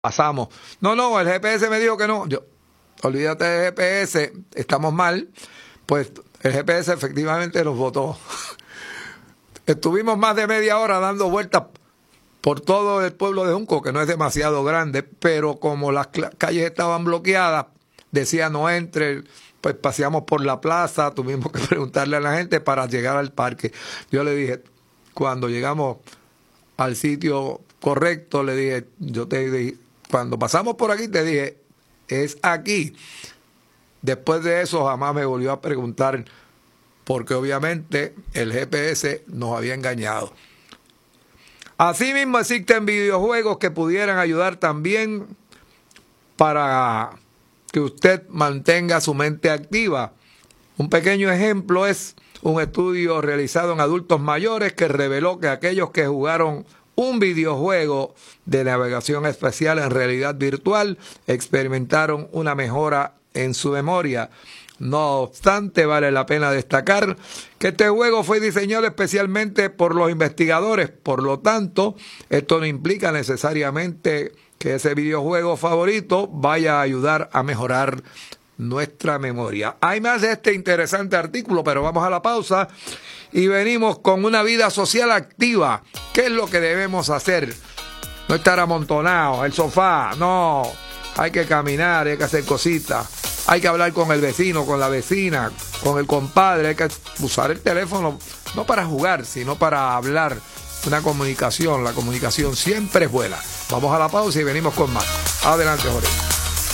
pasamos. No, el GPS me dijo que no. Yo, olvídate del GPS, estamos mal. Pues el GPS efectivamente nos botó. Estuvimos más de media hora dando vueltas por todo el pueblo de Junco, que no es demasiado grande, pero como las calles estaban bloqueadas, decía no entre, pues paseamos por la plaza, tuvimos que preguntarle a la gente para llegar al parque. Yo le dije, cuando llegamos al sitio correcto, le dije, yo te dije, cuando pasamos por aquí, te dije, es aquí. Después de eso jamás me volvió a preguntar, porque obviamente el GPS nos había engañado. Asimismo existen videojuegos que pudieran ayudar también para que usted mantenga su mente activa. Un pequeño ejemplo es un estudio realizado en adultos mayores que reveló que aquellos que jugaron un videojuego de navegación espacial en realidad virtual experimentaron una mejora en su memoria. No obstante, vale la pena destacar que este juego fue diseñado especialmente por los investigadores. Por lo tanto, esto no implica necesariamente que ese videojuego favorito vaya a ayudar a mejorar nuestra memoria. Hay más de este interesante artículo, pero vamos a la pausa y venimos con una vida social activa. ¿Qué es lo que debemos hacer? No estar amontonados en el sofá, no. Hay que caminar, hay que hacer cositas. Hay que hablar con el vecino, con la vecina, con el compadre. Hay que usar el teléfono no para jugar, sino para hablar. Una comunicación, la comunicación siempre es buena. Vamos a la pausa y venimos con más. Adelante, Jorge.